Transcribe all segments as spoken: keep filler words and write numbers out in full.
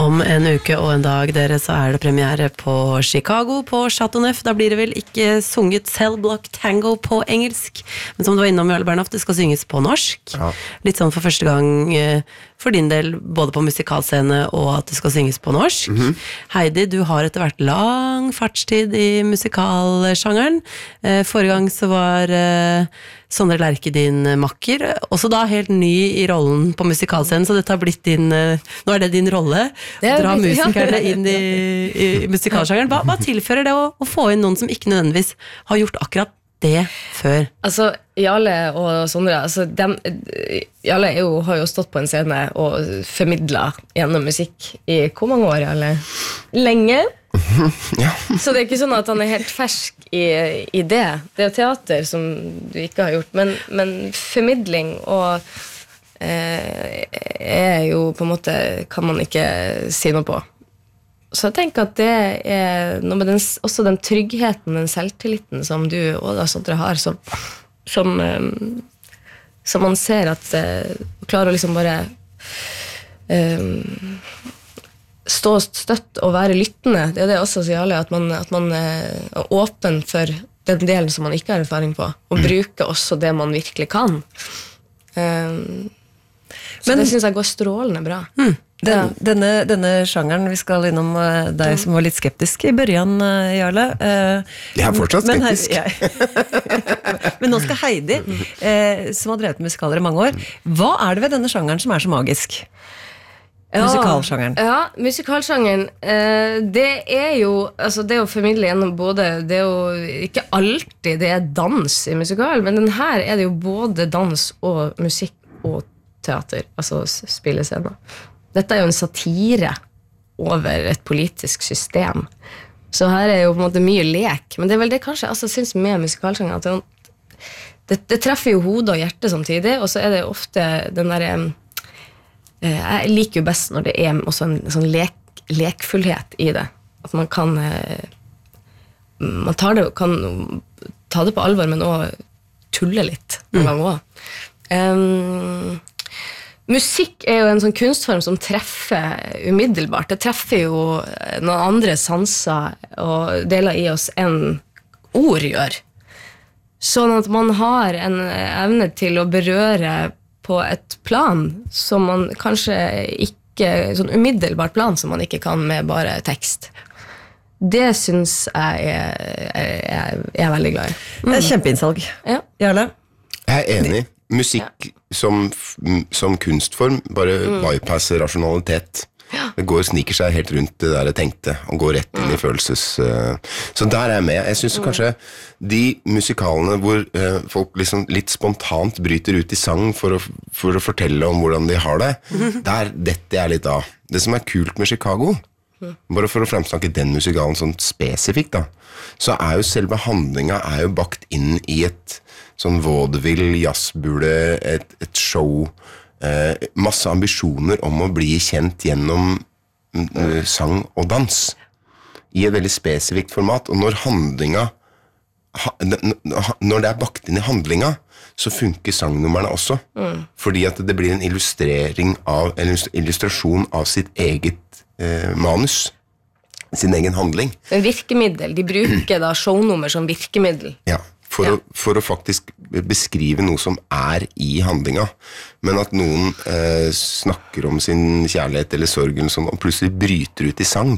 Om en uke og en dag, dere, så er det premiere på Chicago på Chateau Neuf. Da blir det vel ikke sunget Cell Block Tango på engelsk, men som du var innom, Jarle Bernhoft, det skal synges på norsk. Ja. Litt sånn for første gang for din del, både på musikalscene og at det skal synges på norsk. Mm-hmm. Heidi, du har etter hvert lang fartstid i musikalsjangeren. Forrige gang så var Sondre Lerche din makker, også da helt ny i rollen på musikalscenen, så dette har blitt din, nå er det din rolle, dra musikerne inn i, i musikalsjangeren. Hva, hva tilfører det å, å få inn noen som ikke nødvendigvis har gjort akkurat det før? Altså, Jarle og Sondre, altså, dem, Jarle er jo, har jo stått på en scene og formidlet gjennom musikk i hvor mange år, Jarle? Lenge. Ja. Så det er ikke sånn at han er helt fersk i, i det. Det er jo teater som du ikke har gjort, men, men formidling og eh, er jo på en måte, kan man ikke si noe på. Så jeg tenker at det er noe med den, også den tryggheten, den selvtilliten som du og da Sondre har, som, som, um, som man ser at uh, klarer å liksom bare um, stå støtt og være lyttende. Det er det også, sier alle, at man, at man er åpen for den delen som man ikke har erfaring på, og bruker også det man virkelig kan. Um, så Men, det synes jeg går strålende bra. Hmm. Den, ja. denne, denne sjangeren, vi skal innom uh, deg som var litt skeptisk i børjan, uh, Jarle. Uh, Jeg er fortsatt skeptisk. Men, ja. Men nå skal Heidi, uh, som har drevet musikaler i mange år, hva er det ved denne sjangeren som er så magisk? Ja, musikalsjangeren. Ja, musikalsjangeren, uh, det er jo, altså det å formidle gjennom både, det er jo ikke alltid det er dans i musikal, men den her er det jo både dans og musikk og teater, altså spillescener. Dette er jo en satire over et politisk system. Så her er jo på en måte mye lek. Men det er vel det kanskje jeg altså, synes med musikalsjanger, at det, det, det treffer jo hodet og hjertet samtidig, og så er det ofte den der eh, jeg liker jo best når det er også en sånn lek, lekfullhet i det. At man kan eh, man tar det, kan ta det på alvor, men også tulle litt en gang også. Um, Musikk er jo en sånn kunstform som treffer umiddelbart. Det treffer jo noen andre sanser og deler i oss enn ord gjør. Sånn at man har en evne til å berøre på et plan som man kanskje ikke, sånn umiddelbart plan som man ikke kan med bare tekst. Det synes jeg er, er, er, er veldig glad i. Mm. Det er kjempeinnsalg. Ja. Jarle? Jeg er enig. Musikk ja. som, som kunstform bare mm. bypasser rasjonalitet. Ja. Det går sniker seg helt rundt det der jeg tenkte, og går rett inn i følelses... Uh, så der er jeg med. Jeg synes mm. kanskje de musikalene hvor uh, folk liksom litt spontant bryter ut i sang for å, for å fortelle om hvordan de har det, mm. der detter jeg litt av. Det som er kult med Chicago, mm. bare for å fremsnakke den musikalen sånn spesifikt, da, så er jo selve handlinga er jo bakt inn i et sånn vaudeville, jazzbule, et, et show, eh, masse ambisjoner om å bli kjent gjennom uh, sang og dans i et veldig spesifikt format, og når handlinga ha, når det er bakt inn i handlinga, så funker sangnumrene også, mm. fordi at det blir en illustrering av, en illustrasjon av sitt eget eh, manus, sin egen handling. En virkemiddel, de bruker da shownummer som virkemiddel. Ja. For, ja. å, for å faktisk beskrive noe som er i handlinga, men at noen eh, snakker om sin kjærlighet eller sorg eller sånn, og plutselig bryter ut i sang.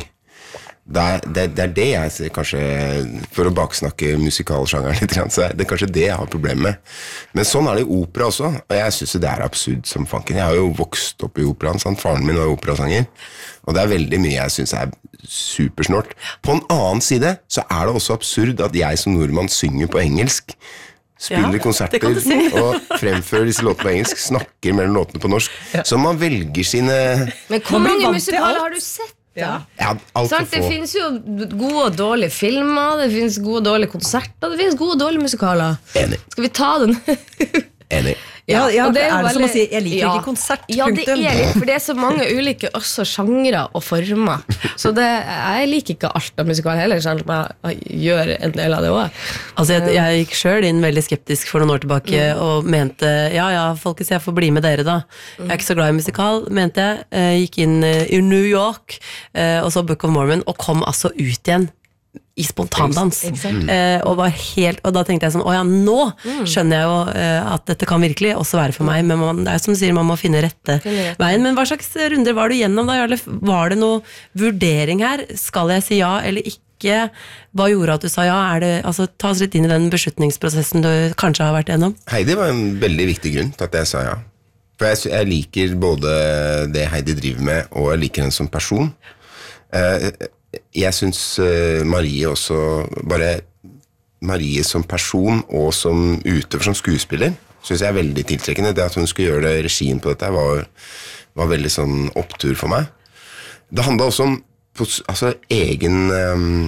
Det er det, det, er det jeg ser, kanskje, for å baksnakke musikalsjangeren litt, så er det kanskje det jeg har problemer med. Men sånn er det i opera også, og jeg synes det er absurd som fanken. Jeg har jo vokst opp i operaen, sant? Faren min var operasanger, og det er veldig mye jeg synes er supersnort. På en annen side så er det også absurd at jeg som nordmann synger på engelsk, spiller ja, konserter si. Og fremfører disse låtene på engelsk, snakker mellom låtene på norsk, ja. Så man velger sine... Men hvor mange musikaler har du sett? Ja. Ja, alt sånn, det finnes jo gode og dårlige filmer, det finnes gode og dårlige konserter, det finnes gode og dårlige musikaler. Enig. Skal vi ta den? Enig. Ja, ja, og er det, jo som å veldig- si, jeg liker ja. ikke konsert, Ja, det punktum. er litt, for det er så mange ulike også sjangre og former. Så det, jeg liker ikke alt av musikal heller, selv om jeg gjør en del av det også. Altså jeg, jeg gikk selv inn veldig skeptisk for noen år tilbake Mm. og mente, ja ja, folkens, jeg får bli med dere da. Jeg er ikke så glad i musikal, mente jeg. Eh, gikk inn eh, i New York, eh, og så Book of Mormon, og kom altså ut igjen i spontandans. Eh, og, var helt, og da tenkte jeg sånn, å ja, nå skjønner jeg jo eh, at dette kan virkelig også være for meg, men man, det er jo som du sier, man må finne rette Finne rette. veien. Men hva slags runder var du gjennom da, Jarle? Var det noe vurdering her? Skal jeg si ja eller ikke? Hva gjorde at du sa ja? Er det, altså, ta oss litt inn i den beslutningsprosessen du kanskje har vært gjennom. Heidi var en veldig viktig grunn til at jeg sa ja. For jeg, jeg liker både det Heidi driver med, og jeg liker henne som person. Eh, jeg synes uh, Marie også, bare Marie som person og som utøver som skuespiller, synes jeg er veldig tiltrekkende. Det at hun skulle gjøre det, regien på dette var, var veldig sånn opptur for meg. Det handlet også om pos- altså, egen um,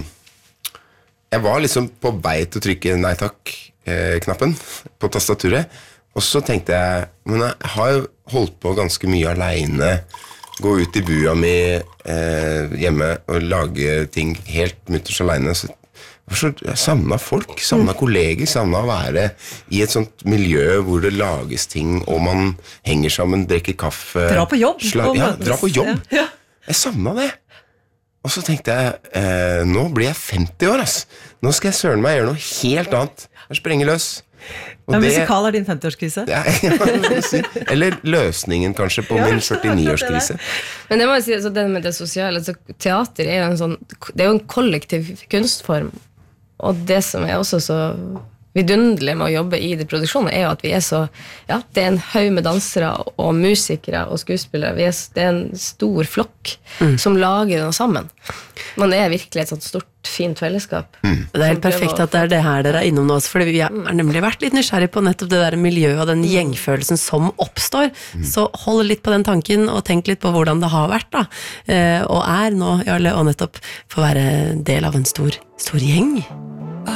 jeg var liksom på vei til å trykke nei takk-knappen på tastaturet, og så tenkte jeg, men jeg har jo holdt på ganske mye alene, gå ut i bua mi eh, hjemme og lage ting helt mutters alene, så så jeg savnet folk, savnet kolleger, savnet å være i et sånt miljø hvor det lages ting, og man henger sammen, drikker kaffe. Dra på jobb. Slag, og ja, møtes. dra på jobb. Ja. Jeg savnet det. Og så tenkte jeg, eh, nå blir jeg femti år, ass. Nå skal jeg søren meg gjøre noe helt annet. Jeg sprenger løs. Og Ja, det- musikal er din femti-årskrise. Ja, ja, det vil si. Eller løsningen kanskje på min førtini-årskrise. Men det må jeg si, altså, det med det sosiale, altså, teater er jo en sånn, det er jo en kollektiv kunstform, og det som er også så vidunderlig med å jobbe i de produksjonene er jo at vi er så, ja, det er en haug med dansere og musikere og skuespillere, vi er, det er en stor flokk som lager noe sammen. Man er virkelig et sånt stort, fint fellesskap. Det er helt perfekt at det er det her dere er innom nå også, for vi har nemlig vært litt nysgjerrig på nettopp det der miljøet og den gjengfølelsen som oppstår, så hold litt på den tanken og tenk litt på hvordan det har vært da, eh, og er nå, Jarle, og nettopp få være del av en stor, stor gjeng.